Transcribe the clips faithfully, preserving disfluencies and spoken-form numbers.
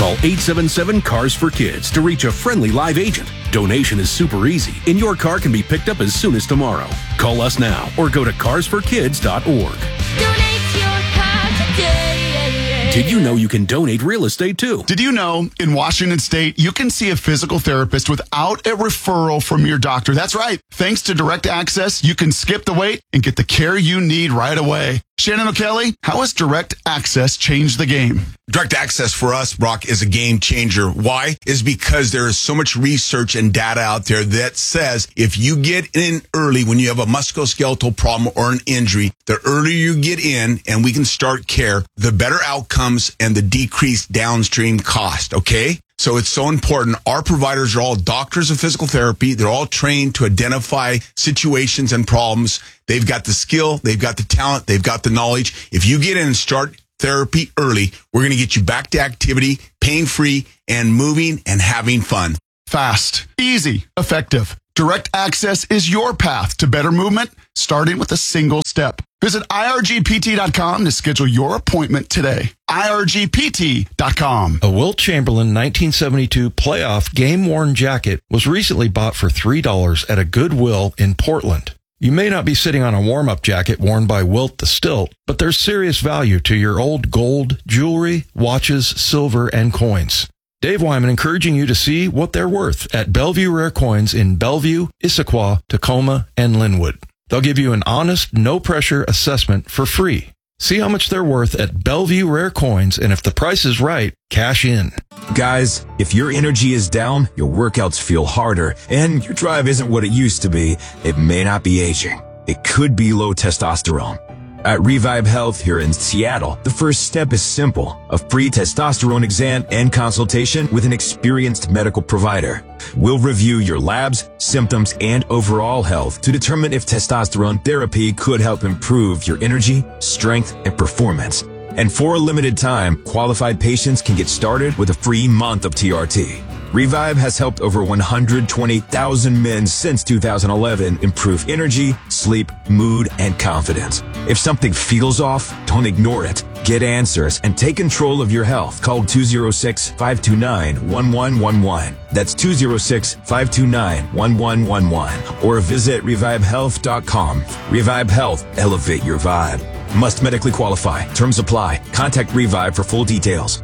Call eight seven seven, C A R S for Kids to reach a friendly live agent. Donation is super easy, and your car can be picked up as soon as tomorrow. Call us now or go to cars for kids dot org. Donate your car today. Did you know you can donate real estate too? Did you know in Washington State, you can see a physical therapist without a referral from your doctor? That's right. Thanks to Direct Access, you can skip the wait and get the care you need right away. Shannon O'Kelly, how has Direct Access changed the game? Direct Access for us, Brock, is a game changer. Why? Is because there is so much research and data out there that says if you get in early when you have a musculoskeletal problem or an injury, the earlier you get in and we can start care, the better outcomes and the decreased downstream cost, okay? So it's so important. Our providers are all doctors of physical therapy. They're all trained to identify situations and problems. They've got the skill, they've got the talent, they've got the knowledge. If you get in and start therapy early, we're going to get you back to activity, pain-free, and moving and having fun. Fast, easy, effective. Direct Access is your path to better movement, starting with a single step. Visit I R G P T dot com to schedule your appointment today. I R G P T dot com. A Wilt Chamberlain nineteen seventy-two playoff game-worn jacket was recently bought for three dollars at a Goodwill in Portland. You may not be sitting on a warm-up jacket worn by Wilt the Stilt, but there's serious value to your old gold, jewelry, watches, silver, and coins. Dave Wyman encouraging you to see what they're worth at Bellevue Rare Coins in Bellevue, Issaquah, Tacoma, and Linwood. They'll give you an honest, no-pressure assessment for free. See how much they're worth at Bellevue Rare Coins, and if the price is right, cash in. Guys, if your energy is down, your workouts feel harder, and your drive isn't what it used to be, it may not be aging. It could be low testosterone. At Revive Health here in Seattle, the first step is simple. A free testosterone exam and consultation with an experienced medical provider. We'll review your labs, symptoms, and overall health to determine if testosterone therapy could help improve your energy, strength, and performance. And for a limited time, qualified patients can get started with a free month of T R T. Revive has helped over one hundred twenty thousand men since two thousand eleven improve energy, sleep, mood, and confidence. If something feels off, don't ignore it. Get answers and take control of your health. Call two oh six, five two nine, one one one one. That's two oh six, five two nine, one one one one. Or visit revive health dot com. Revive Health. Elevate your vibe. Must medically qualify. Terms apply. Contact Revive for full details.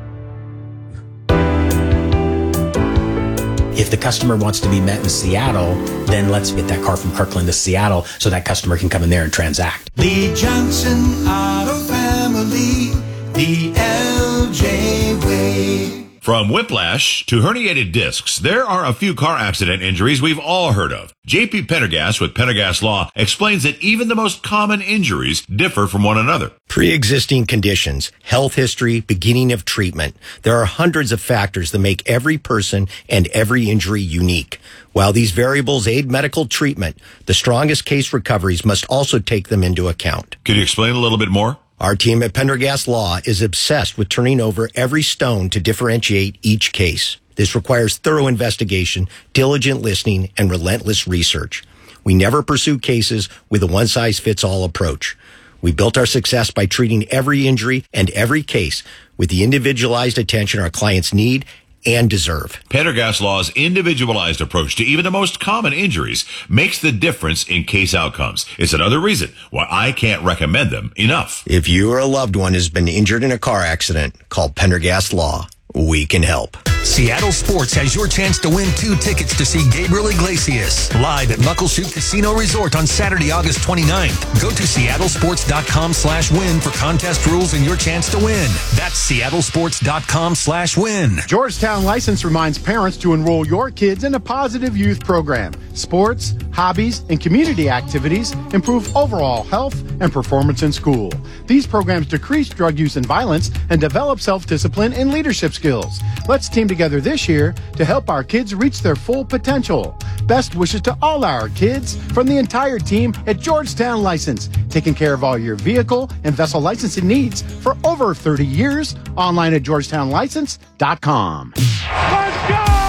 If the customer wants to be met in Seattle, then let's get that car from Kirkland to Seattle so that customer can come in there and transact. Lee Johnson Auto Family, the L J way. From whiplash to herniated discs, there are a few car accident injuries we've all heard of. J P Pendergast with Pendergast Law explains that even the most common injuries differ from one another. Pre-existing conditions, health history, beginning of treatment. There are hundreds of factors that make every person and every injury unique. While these variables aid medical treatment, the strongest case recoveries must also take them into account. Can you explain a little bit more? Our team at Pendergast Law is obsessed with turning over every stone to differentiate each case. This requires thorough investigation, diligent listening, and relentless research. We never pursue cases with a one-size-fits-all approach. We built our success by treating every injury and every case with the individualized attention our clients need and deserve. Pendergast Law's individualized approach to even the most common injuries makes the difference in case outcomes. It's another reason why I can't recommend them enough. If you or a loved one has been injured in a car accident, call Pendergast Law. We can help. Seattle Sports has your chance to win two tickets to see Gabriel Iglesias live at Muckleshoot Casino Resort on Saturday, August twenty-ninth. Go to seattle sports dot com slash win for contest rules and your chance to win. That's seattle sports dot com slash win. Georgetown License reminds parents to enroll your kids in a positive youth program. Sports, hobbies, and community activities improve overall health and performance in school. These programs decrease drug use and violence and develop self-discipline and leadership skills. Let's team together this year to help our kids reach their full potential. Best wishes to all our kids from the entire team at Georgetown License, taking care of all your vehicle and vessel licensing needs for over thirty years. Online at georgetown license dot com. Let's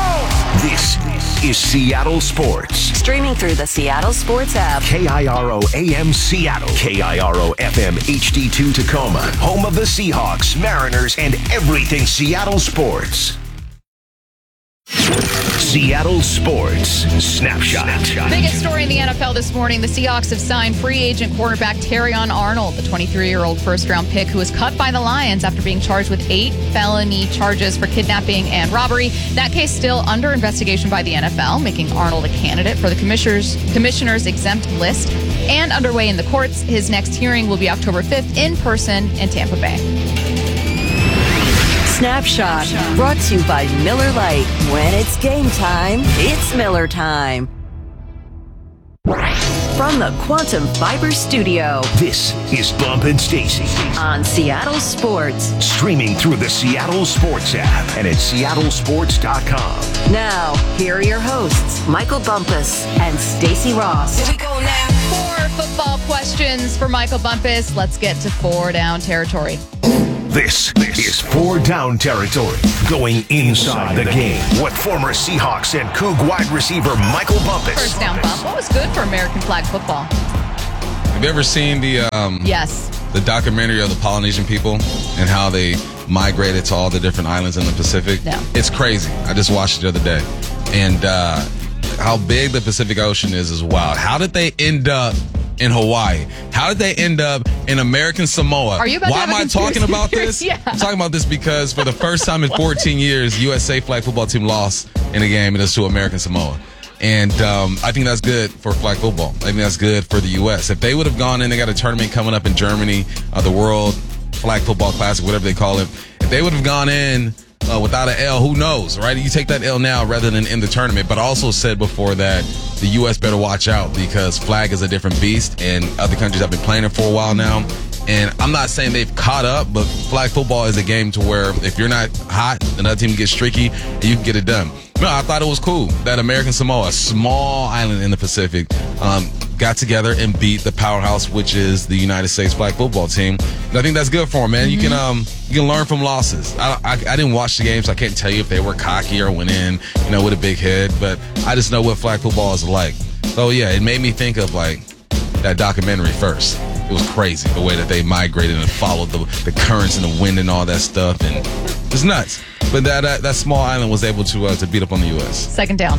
go! This is Seattle Sports. Streaming through the Seattle Sports app. K I R O A M Seattle. K I R O F M H D two Tacoma. Home of the Seahawks, Mariners, and everything Seattle sports. Seattle Sports Snapshot. Biggest story in the N F L this morning. The Seahawks have signed free agent cornerback Terrion Arnold, the twenty-three-year-old first-round pick who was cut by the Lions after being charged with eight felony charges for kidnapping and robbery. That case still under investigation by the N F L, making Arnold a candidate for the commissioner's, commissioner's exempt list. And underway in the courts, his next hearing will be October fifth in person in Tampa Bay. Snapshot, brought to you by Miller Lite. When it's game time, it's Miller time. From the Quantum Fiber Studio. This is Bump and Stacy on Seattle Sports. Streaming through the Seattle Sports app and at seattle sports dot com. Now, here are your hosts, Michael Bumpus and Stacy Ross. Here we go now. Four football questions for Michael Bumpus. Let's get to four down territory. This, this is four down territory, going inside the game with former Seahawks and Coug wide receiver Michael Bumpus. First down bump. What was good for American flag football? Have you ever seen the um, yes the documentary of the Polynesian people and how they migrated to all the different islands in the Pacific? No. It's crazy. I just watched it the other day, and uh, how big the Pacific Ocean is is wild. How did they end up in Hawaii? How did they end up in American Samoa? Are you about Why to have am a I talking conspiracy about theory? this? Yeah. I'm talking about this because for the first time in fourteen years, U S A flag football team lost in a game, and it's to American Samoa. And um, I think that's good for flag football. I think that's good for the U S. If they would have gone in, they got a tournament coming up in Germany, uh, the World Flag Football Classic, whatever they call it. If they would have gone in uh, without an L, who knows, right? You take that L now rather than in the tournament. But I also said before that the U S better watch out because flag is a different beast, and other countries have been playing it for a while now. And I'm not saying they've caught up, but flag football is a game to where if you're not hot, another team gets streaky, and you can get it done. No, I thought it was cool that American Samoa, a small island in the Pacific, um, got together and beat the powerhouse, which is the United States flag football team. And I think that's good for them, man. Mm-hmm. You can um, you can learn from losses. I, I I didn't watch the game, so I can't tell you if they were cocky or went in, you know, with a big head. But I just know what flag football is like. So yeah, it made me think of like that documentary first. It was crazy the way that they migrated and followed the, the currents and the wind and all that stuff, and it's nuts. But that uh, that small island was able to uh, to beat up on the U S. Second down.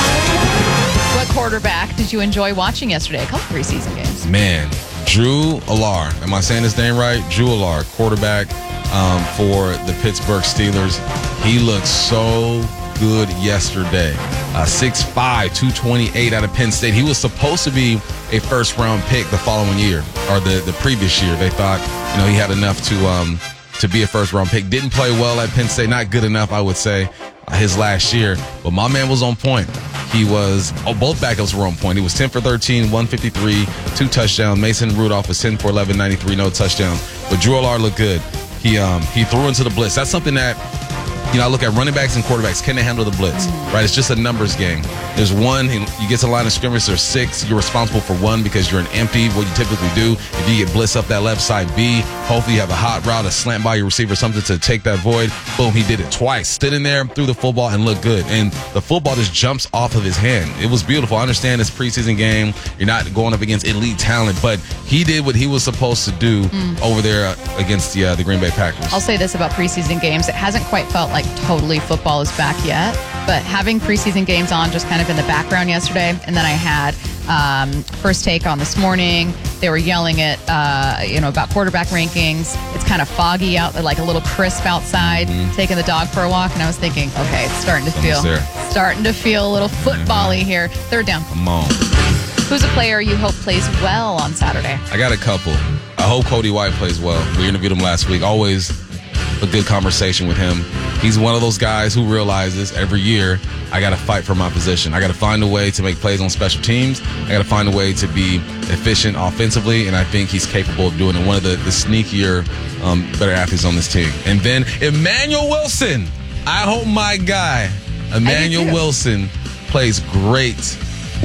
What quarterback did you enjoy watching yesterday? A couple preseason games. Man, Drew Allar. Am I saying his name right? Drew Allar, quarterback um, for the Pittsburgh Steelers. He looked so good yesterday. Uh, six five, two twenty-eight out of Penn State. He was supposed to be a first-round pick the following year, or the, the previous year. They thought, you know, he had enough to um, to be a first-round pick. Didn't play well at Penn State. Not good enough, I would say, uh, his last year. But my man was on point. He was, oh, both backups were on point. He was ten for thirteen, one fifty-three, two touchdowns. Mason Rudolph was ten for eleven, ninety-three, no touchdowns. But Drew Allar looked good. He um he threw into the blitz. That's something that, you know, I look at running backs and quarterbacks. Can they handle the blitz? Right? It's just a numbers game. There's one, you get to the line of scrimmage, there's six. You're responsible for one because you're an empty, what you typically do. If you get blitz up that left side B, hopefully you have a hot route, a slant by your receiver, something to take that void. Boom, he did it twice. Stood in there, threw the football, and looked good. And the football just jumps off of his hand. It was beautiful. I understand it's preseason game. You're not going up against elite talent, but he did what he was supposed to do mm. over there against the, uh, the Green Bay Packers. I'll say this about preseason games. It hasn't quite felt like totally football is back yet, but having preseason games on just kind of in the background yesterday, and then I had um, First Take on this morning. They were yelling at, uh, you know, about quarterback rankings. It's kind of foggy out there, like a little crisp outside, mm-hmm. taking the dog for a walk, and I was thinking, okay, it's starting to feel, starting to feel a little football-y mm-hmm. here. Third down. Come on. Who's a player you hope plays well on Saturday? I got a couple. I hope Cody White plays well. We interviewed him last week. Always a good conversation with him. He's one of those guys who realizes every year, I got to fight for my position. I got to find a way to make plays on special teams. I got to find a way to be efficient offensively, and I think he's capable of doing it. One of the, the sneakier, um, better athletes on this team. And then Emmanuel Wilson. I hope my guy, Emmanuel Wilson, plays great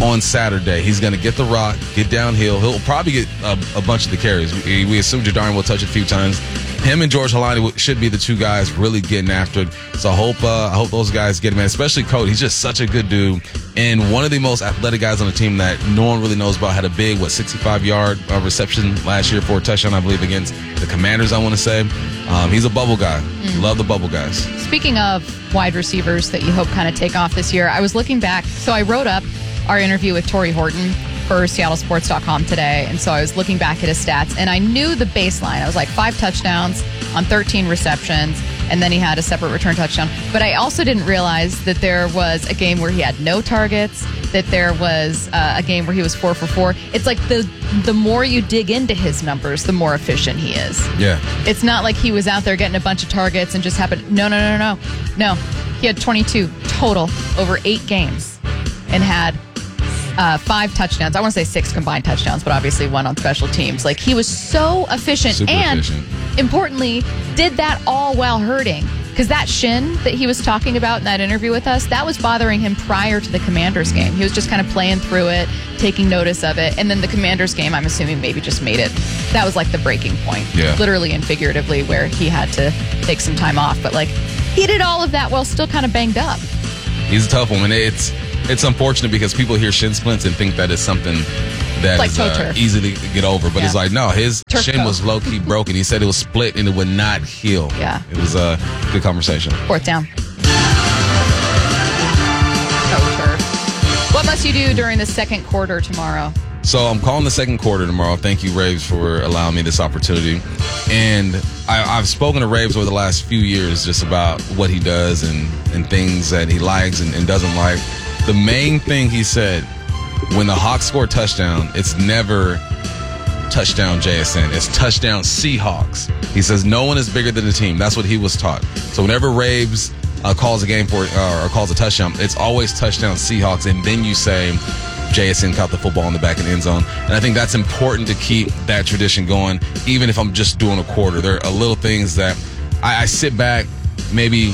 on Saturday. He's going to get the rock, get downhill. He'll probably get a, a bunch of the carries. We, we assume Jadarian will touch it a few times. Him and George Holani should be the two guys really getting after it. So I hope uh, I hope those guys get him in, especially Cody. He's just such a good dude. And one of the most athletic guys on the team that no one really knows about. Had a big, what, sixty-five-yard uh, reception last year for a touchdown, I believe, against the Commanders, I want to say. Um, he's a bubble guy. Mm. Love the bubble guys. Speaking of wide receivers that you hope kind of take off this year, I was looking back. So I wrote up our interview with Torrey Horton for Seattle Sports dot com today. And so I was looking back at his stats, and I knew the baseline. I was like five touchdowns on thirteen receptions, and then he had a separate return touchdown. But I also didn't realize that there was a game where he had no targets, that there was uh, a game where he was four for four. It's like the the more you dig into his numbers, the more efficient he is. Yeah. It's not like he was out there getting a bunch of targets and just happened. No, no, no, no. No. He had twenty-two total over eight games and had Uh, five touchdowns. I want to say six combined touchdowns, but obviously one on special teams. Like, he was so efficient. Super and efficient. Importantly, did that all while hurting. Because that shin that he was talking about in that interview with us, that was bothering him prior to the Commanders game. He was just kind of playing through it, taking notice of it. And then the Commanders game, I'm assuming, maybe just made it. That was like the breaking point. Yeah. Literally and figuratively, where he had to take some time off. But like, he did all of that while still kind of banged up. He's a tough one. And it's it's unfortunate because people hear shin splints and think that it's something that like is uh, easy to get over. But Yeah. it's like, no, his Turf shin toe. was low-key broken. He said it was split and it would not heal. Yeah. It was a good conversation. Fourth down. So turf. What must you do during the second quarter tomorrow? So I'm calling the second quarter tomorrow. Thank you, Raves, for allowing me this opportunity. And I, I've spoken to Raves over the last few years just about what he does and, and things that he likes and, and doesn't like. The main thing he said, when the Hawks score a touchdown, it's never touchdown J S N. It's touchdown Seahawks. He says no one is bigger than the team. That's what he was taught. So whenever Raves uh, calls a game for uh, or calls a touchdown, it's always touchdown Seahawks. And then you say J S N caught the football in the back of the end zone. And I think that's important to keep that tradition going, even if I'm just doing a quarter. There are little things that I, I sit back maybe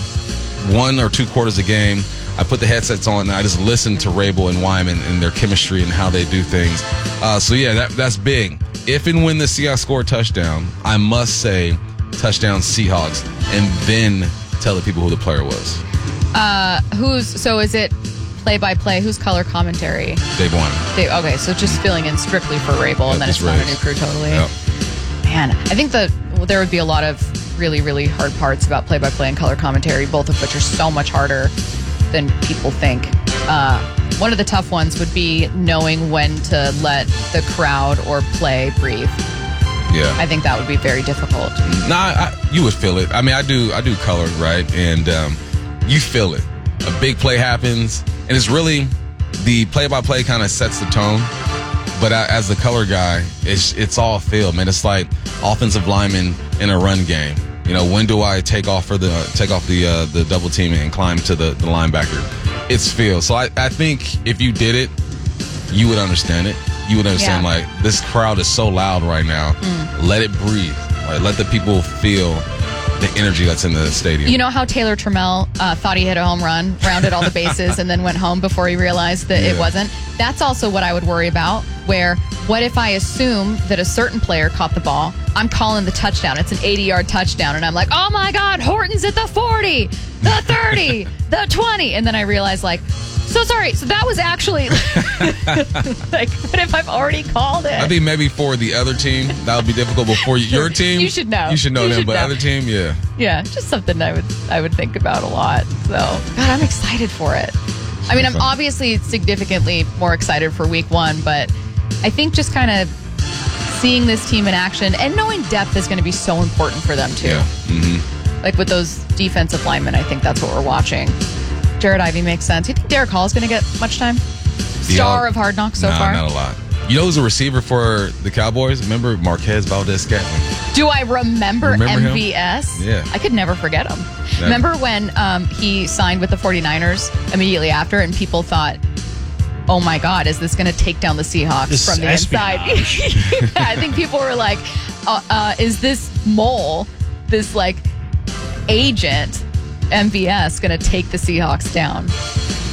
one or two quarters a game. I put the headsets on and I just listen to Rabel and Wyman and their chemistry and how they do things. Uh, so, yeah, that, that's big. If and when the Seahawks score a touchdown, I must say touchdown Seahawks and then tell the people who the player was. Uh, who's so is it play-by-play? Who's color commentary? Dave Wyman. Dave, okay, so just filling in strictly for Rabel, Yeah, and then it's just not a Raves. new crew totally. Yep. Man, I think that well, there would be a lot of really, really hard parts about play-by-play and color commentary, both of which are so much harder than people think. Uh, one of the tough ones would be knowing when to let the crowd or play breathe. Yeah. I think that would be very difficult. Nah, I, you would feel it. I mean, I do. I do color, right? And um, you feel it. A big play happens, and it's really the play-by-play kind of sets the tone. But I, as the color guy, it's it's all feel, man. It's like offensive lineman in a run game. You know, when do I take off for the take off the uh, the double team and climb to the, the linebacker? It's feel. So I, I think if you did it, you would understand it. You would understand, Yeah. like, this crowd is so loud right now. Mm. Let it breathe. Like, let the people feel the energy that's in the stadium. You know how Taylor Trammell uh, thought he hit a home run, rounded all the bases, and then went home before he realized that it Yeah. wasn't? That's also what I would worry about, where what if I assume that a certain player caught the ball? I'm calling the touchdown. It's an eighty-yard touchdown, and I'm like, oh, my God, Horton's at the forty, the thirty, the twenty. And then I realize, like, so sorry, so that was actually, like, what if I've already called it? I think maybe for the other team, that would be difficult. But for your team, You should know. You should know You them. should But know. other team, yeah. Yeah, just something I would I would think about a lot. So, God, I'm excited for it. I mean, I'm fun. obviously significantly more excited for week one, but I think just kind of seeing this team in action and knowing depth is going to be so important for them, too. Yeah. Mm-hmm. Like with those defensive linemen, I think that's what we're watching. Jared Ivey makes sense. You think Derek Hall is going to get much time? Star of Hard Knocks so nah, far? not a lot. You know who's a receiver for the Cowboys? Remember Marquez Valdez-Scantling? Do I remember, Remember him? M V S? Yeah. I could never forget him. Never. Remember when um, he signed with the forty-niners immediately after, and people thought, oh my God, is this going to take down the Seahawks This from the is inside? Yeah, I think people were like, uh, uh, is this mole, this like agent, M V S, going to take the Seahawks down?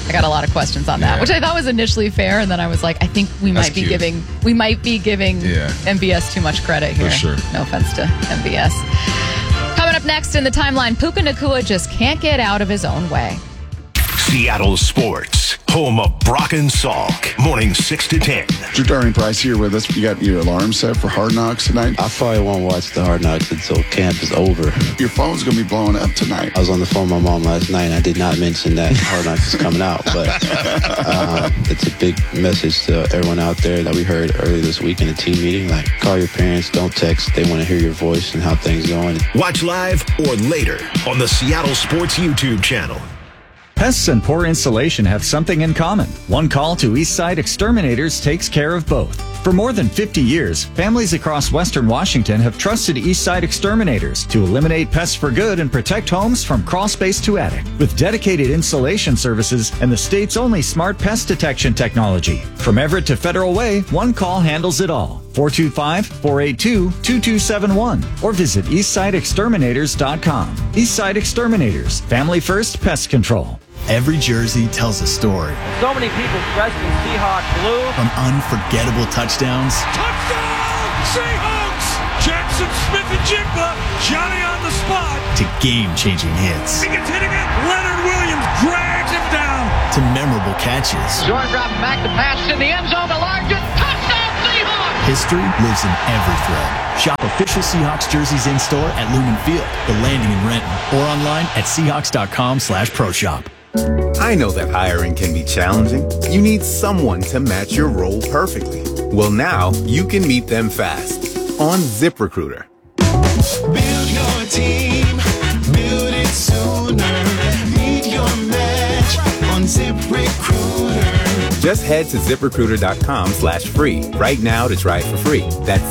I got a lot of questions on that, Yeah. which I thought was initially fair, and then I was like, I think we That's might be cute. giving we might be giving Yeah. M V S too much credit here. For sure. No offense to M V S. Coming up next in the timeline, Puka Nacua just can't get out of his own way. Seattle Sports, home of Brock and Salk, morning six to ten. Drew Darwin Price here with us. You got your alarm set for Hard Knocks tonight? I probably won't watch the Hard Knocks until camp is over. Your phone's going to be blowing up tonight. I was on the phone with my mom last night, and I did not mention that Hard Knocks is coming out, but uh, it's a big message to everyone out there that we heard earlier this week in a team meeting. Like, call your parents, don't text. They want to hear your voice and how things going. Watch live or later on the Seattle Sports YouTube channel. Pests and poor insulation have something in common. One call to Eastside Exterminators takes care of both. For more than fifty years, families across Western Washington have trusted Eastside Exterminators to eliminate pests for good and protect homes from crawl space to attic. With dedicated insulation services and the state's only smart pest detection technology. From Everett to Federal Way, one call handles it all. four two five, four eight two, two two seven one or visit eastside exterminators dot com. Eastside Exterminators, family first pest control. Every jersey tells a story. So many people dressed in Seahawks blue. From unforgettable touchdowns Touchdown, Seahawks! Jackson Smith-Njigba, Johnny on the spot. to game-changing hits. He gets hitting it. Leonard Williams drags him down. To memorable catches. Zorn dropping back to pass in the end zone to Largent. Touchdown Seahawks! History lives in every thread. Shop official Seahawks jerseys in-store at Lumen Field, The Landing in Renton, or online at seahawks.com slash pro shop. I know that hiring can be challenging. You need someone to match your role perfectly. Well, now you can meet them fast on ZipRecruiter. Build your team, build it sooner. Meet your match on ZipRecruiter. Just head to ZipRecruiter.com slash free right now to try it for free. That's